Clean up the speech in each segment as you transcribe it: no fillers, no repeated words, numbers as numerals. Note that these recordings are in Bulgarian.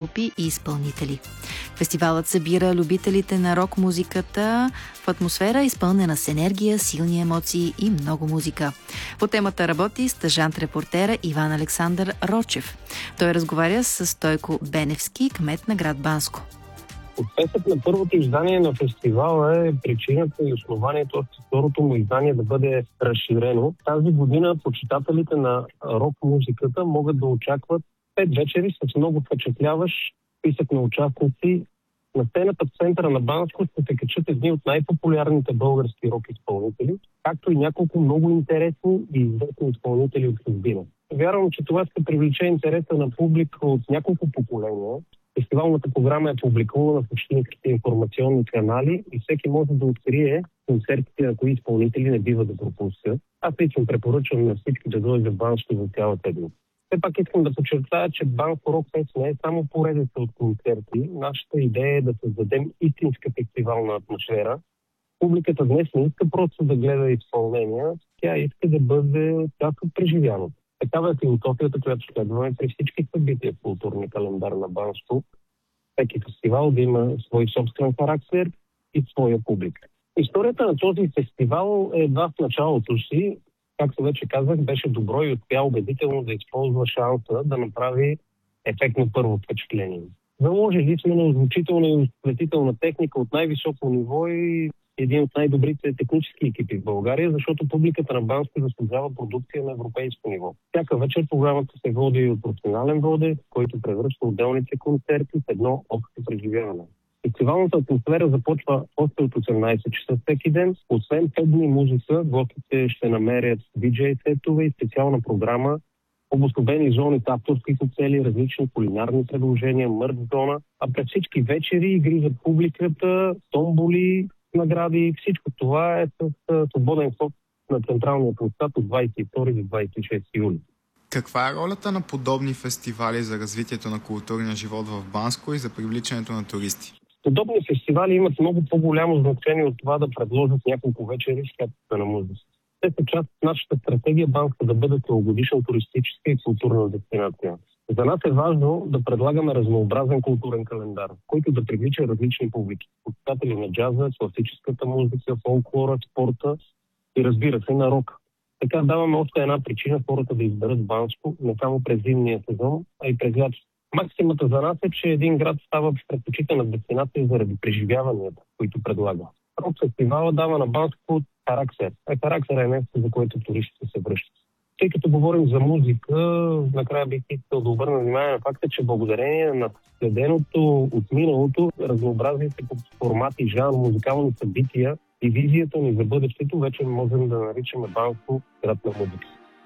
групи и изпълнители. Фестивалът събира любителите на рок-музиката в атмосфера, изпълнена с енергия, силни емоции и много музика. По темата работи стажант-репортера Иван Александър Рочев. Той разговаря с Стойко Беневски, кмет на град Банско. Успехът на първото издание на фестивала е причината и основанието още второто му издание да бъде разширено. Тази година почитателите на рок-музиката могат да очакват 5 вечери с много впечатляващ списък на участници. На сцената в центъра на Банско ще се качат едни от най-популярните български рок-изпълнители, както и няколко много интересни и известни изпълнители от чужбина. Вярвам, че това ще привлече интереса на публика от няколко поколения. Фестивалната програма е публикувана в общинските информационни канали и всеки може да открие концертите, на кои изпълнители не бива да пропускат. Аз лично препоръчвам на всички да дойдат в Банско за цялата ден. Все пак искам да подчертая, че Банско Рок Фест не е само поредица от концерти. Нашата идея е да създадем истинска фестивална атмосфера. Публиката днес не иска просто да гледа изпълнения, тя иска да бъде част от преживяното. Такава е философията, която следваме при всички събития в културния календар на Банско. Всеки фестивал да има свой собствен характер и своя публика. Историята на този фестивал е едва в началото си. Както вече казах, беше добро и успя убедително да използва шанса да направи ефектно първо впечатление. Заложили сме на озвучителна и осветителна техника от най-високо ниво и един от най-добрите технически екипи в България, защото публиката на Банско заслужава продукция на европейско ниво. Всяка вечер програмата се води от професионален водещ, който превръща отделните концерти в едно общо преживяване. Фестивалната атмосфера започва още от 18 часа всеки ден. Освен 5 дни музика, гостите ще намерят диджей сетове и специална програма, обособени зони с авторски цели, различни кулинарни предложения, мърт зона, а през всички вечери игри за публиката, томболи, награди. Всичко това е с свободен вход на централния площад от 22 до 26 юли. Каква е ролята на подобни фестивали за развитието на културния живот в Банско и за привличането на туристи? Подобни фестивали имат много по-голямо значение от това да предложат няколко вечери с качествена музика. Те са част от нашата стратегия Банско да бъде целогодишна туристическа и културна дестинация. За нас е важно да предлагаме разнообразен културен календар, който да привлича различни публики. Почитатели на джаза, класическата музика, фолклора, спорта и разбира се на рока. Така даваме още една причина хората да изберат Банско не само през зимния сезон, а и през лятото. Максимата за нас е, че един град става предпочитана дестинация заради преживяванията, които предлага. Рок фестивала дава на Банско характер. Характер е нещо, за което туристите се връщат. Тъй като говорим за музика, накрая бих искал да обърна внимание на факта, че благодарение на следеното от миналото, разнообразните по формати, жанр, музикални събития и визията ни за бъдещето, вече можем да наричаме Банско град на музика.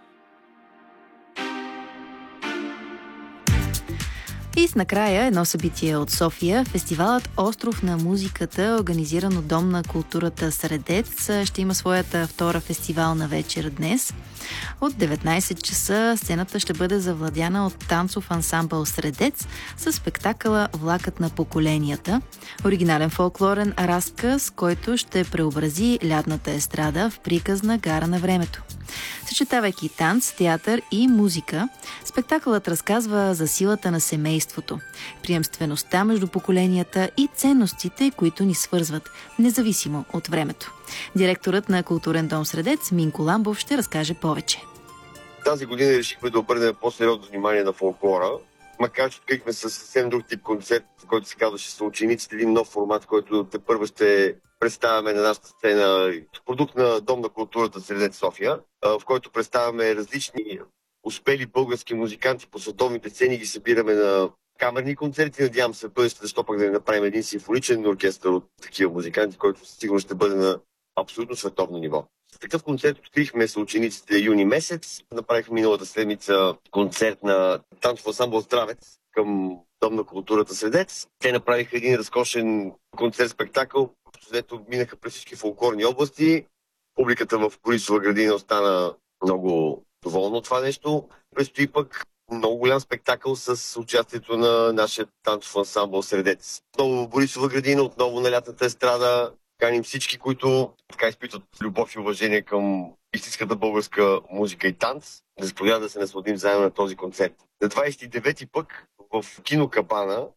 И с накрая едно събитие от София. Фестивалът Остров на музиката, организиран от Дом на културата Средец, ще има своята втора фестивална вечер днес. От 19 часа сцената ще бъде завладяна от танцов ансамбъл Средец с спектакъла Влакът на поколенията. Оригинален фолклорен разказ, който ще преобрази лятната естрада в приказна гара на времето. Съчетавайки танц, театър и музика, спектакълът разказва за силата на семейството, приемствеността между поколенията и ценностите, които ни свързват, независимо от времето. Директорът на Културен дом Средец Минко Ламбов ще разкаже повече. Тази година решихме да обърнем по-сериозно внимание на фолклора, макар че открихме със съвсем друг тип концерт, който се казваше Съучениците, един нов формат, който тепърва ще представяме на нашата сцена, продукт на Дом на културата Средец София, в който представяме различни успели български музиканти по световните сцени, ги събираме на камерни концерти. Надявам се бъдеще защо пък да направим един симфоничен оркестър от такива музиканти, който сигурно ще бъде на абсолютно световно ниво. С такъв концерт открихме Съучениците юни месец. Направихме миналата седмица концерт на танцов ансамбъл Здравец към Дом на културата Средец. Те направиха един разкошен концерт-спектакъл, където минаха през всички фолклорни области. Публиката в Борисова градина остана много доволна от това нещо. Предстои пък много голям спектакъл с участието на нашия танцов ансамбъл Средец. Отново в Борисова градина, отново на лятната естрада. Каним всички, които така изпитват любов и уважение към истинската българска музика и танц, да заповядат да се насладим заедно на този концерт. На 29-ти пък в кино Кабана